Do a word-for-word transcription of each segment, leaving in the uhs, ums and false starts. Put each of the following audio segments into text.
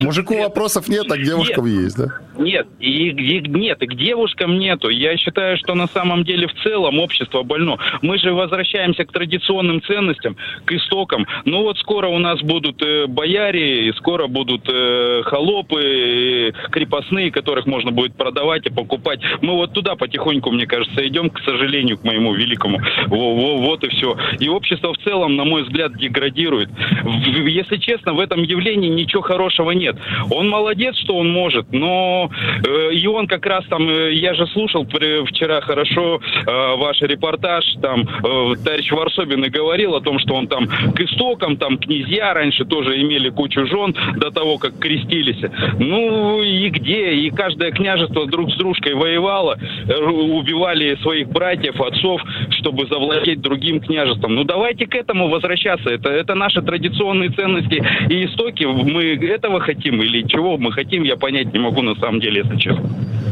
Мужику это... вопросов нет, а к девушкам нет. есть, да? Нет, и, и нет, и к девушкам нету. Я считаю, что на самом деле в целом общество больно. Мы же возвращаемся к традиционным ценностям, к истокам. Ну вот скоро у нас будут э, бояре, и скоро будут э, холопы, э, крепостные, которых можно будет продавать и покупать. Мы вот туда потихоньку, мне кажется, идем, к сожалению, к моему великому. Во, во, вот и все. И общество в целом, на мой взгляд, деградирует. В, если честно, в этом явлении ничего хорошего нет. Он молодец, что он может, но э, и он как раз там, э, я же слушал при, вчера хорошо э, ваш репортаж, там э, товарищ Варсобин и говорил о том, что он там к истокам, там князья раньше тоже имели кучу жен до того, как крестились. Ну и где? И каждое княжество друг с дружкой воевало, э, убивали своих братьев, отцов, чтобы завладеть другим княжеством. Ну давайте к этому возвращаться. Это, это наши традиционные ценности и истоки. Мы этого хотим или чего мы хотим, я понять не могу на самом деле, если честно.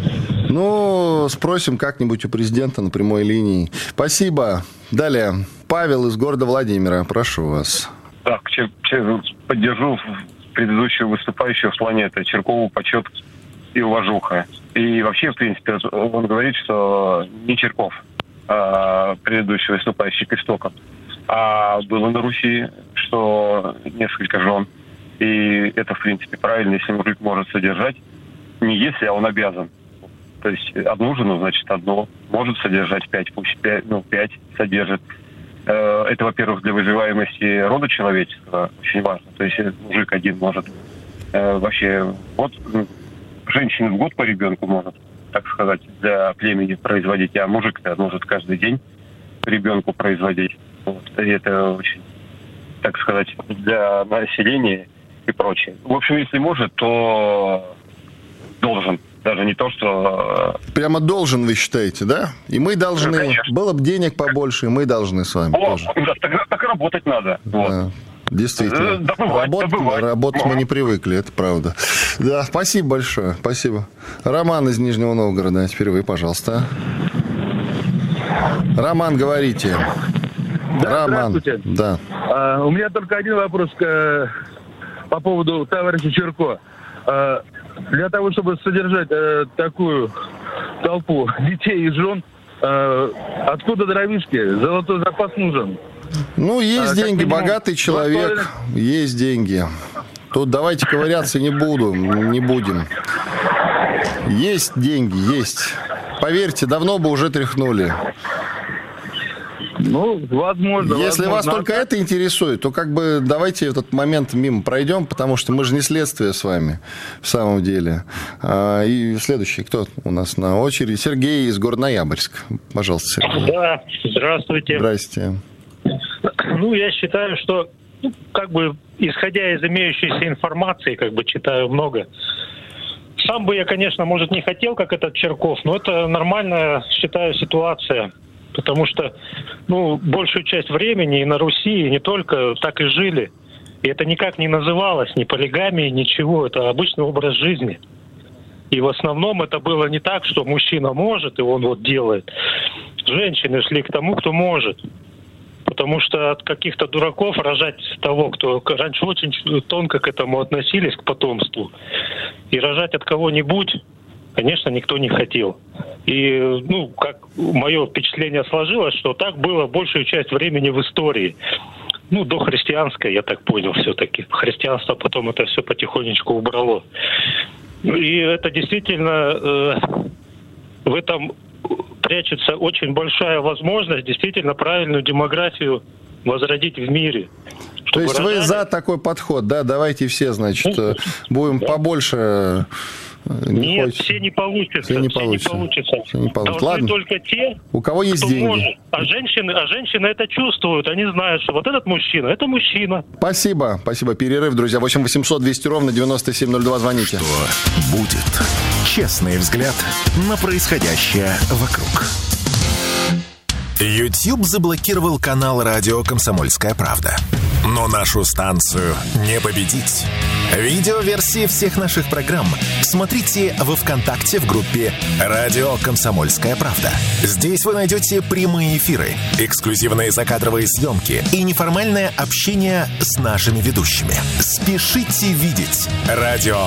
Ну, спросим как-нибудь у президента на прямой линии. Спасибо. Далее. Павел из города Владимира. Прошу вас. Так, поддержу предыдущего выступающего в плане это Чиркову почет и уважуха. И вообще, в принципе, он говорит, что не Чирков, а предыдущий выступающий к истокам. А было на Руси, что несколько жен. И это, в принципе, правильно, если мужик может содержать. Не если, а он обязан. То есть одну жену, значит, одну. Может содержать пять, пусть пять, ну, пять содержит. Это, во-первых, для выживаемости рода человеческого очень важно. То есть мужик один может вообще... Вот женщина в год по ребенку может, так сказать, для племени производить, а мужик-то может каждый день по ребенку производить. Вот. И это очень, так сказать, для населения и прочее. В общем, если может, то должен. Даже не то, что... Прямо должен, вы считаете, да? И мы должны... Ну, было бы денег побольше, и мы должны с вами О, тоже. Да, так, так и работать надо. Да. Вот. Действительно. Добывать, работать добывать. работать мы не привыкли, это правда. Да, спасибо большое, спасибо. Роман из Нижнего Новгорода, теперь вы, пожалуйста. Роман, говорите. Да, Роман. Здравствуйте. Да. А, у меня только один вопрос к, по поводу товарища Чирко. А, для того, чтобы содержать а, такую толпу детей и жен, а, откуда дровишки? Золотой запас нужен. Ну, есть а, деньги, богатый человек, стоит... есть деньги. Тут давайте ковыряться не буду, не будем. Есть деньги, есть. Поверьте, давно бы уже тряхнули. Ну, возможно. Если возможно. вас только это интересует, то как бы давайте этот момент мимо пройдем, потому что мы же не следствие с вами в самом деле. И следующий, кто у нас на очереди? Сергей из города Ноябрьск. Пожалуйста, Сергей. Да, здравствуйте. Здрасте. Ну, я считаю, что, ну, как бы, исходя из имеющейся информации, как бы читаю много. Сам бы я, конечно, может, не хотел, как этот Чирков, но это нормальная, считаю, ситуация. Потому что, ну, большую часть времени и на Руси, и не только, так и жили. И это никак не называлось ни полигамией, ничего. Это обычный образ жизни. И в основном это было не так, что мужчина может, и он вот делает. Женщины шли к тому, кто может. Потому что от каких-то дураков рожать того, кто раньше очень тонко к этому относились, к потомству, и рожать от кого-нибудь, конечно, никто не хотел. И, ну, как мое впечатление сложилось, что так было большую часть времени в истории. Ну, дохристианское, я так понял, все-таки. Христианство потом это все потихонечку убрало. И это действительно... Э, в этом прячется очень большая возможность действительно правильную демографию возродить в мире. То есть рожали... вы за такой подход, да? Давайте все, значит, ну, будем да. побольше... Не Нет, хочется. все не получится. Все не все получится. Не получится. Все не получится. Должны Ладно. только те, у кого есть деньги. Может. А женщины, а женщины это чувствуют. Они знают, что вот этот мужчина, это мужчина. Спасибо. Спасибо. Перерыв, друзья. восемь восемьсот двести ровно девяносто семь ноль два. Звоните. Что будет? Честный взгляд на происходящее вокруг. YouTube заблокировал канал «Радио Комсомольская правда». Но нашу станцию не победить. Видеоверсии всех наших программ смотрите во ВКонтакте в группе «Радио Комсомольская правда». Здесь вы найдете прямые эфиры, эксклюзивные закадровые съемки и неформальное общение с нашими ведущими. Спешите видеть «Радио